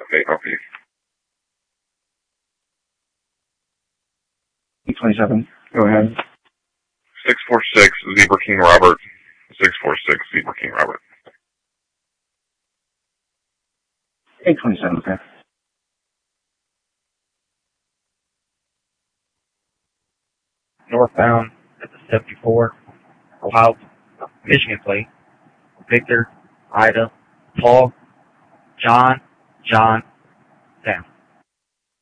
Okay, copy. 827. Go ahead. 646 Zebra King Robert. 646 Zebra King Robert. 827, okay. Northbound at the 74, Ohio, Michigan plate. Victor, Ida, Paul, John, down.